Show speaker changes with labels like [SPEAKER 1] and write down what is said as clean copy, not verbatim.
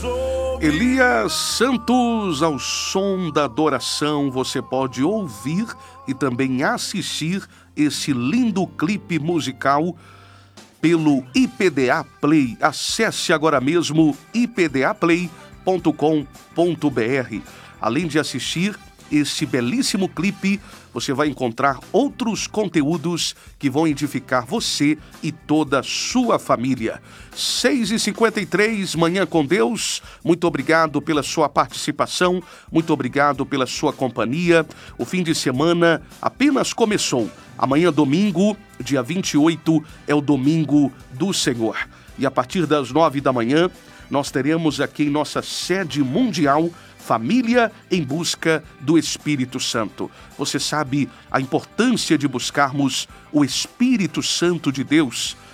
[SPEAKER 1] Elias Santos, ao som da adoração, você pode ouvir e também assistir esse lindo clipe musical pelo IPDA Play. Acesse agora mesmo ipdaplay.com.br. Além de assistir esse belíssimo clipe, você vai encontrar outros conteúdos que vão edificar você e toda a sua família. 6h53, Manhã com Deus. Muito obrigado pela sua participação, muito obrigado pela sua companhia. O fim de semana apenas começou. Amanhã, domingo, dia 28, é o Domingo do Senhor. E a partir das 9 da manhã, nós teremos aqui em nossa sede mundial Família em Busca do Espírito Santo. Você sabe a importância de buscarmos o Espírito Santo de Deus.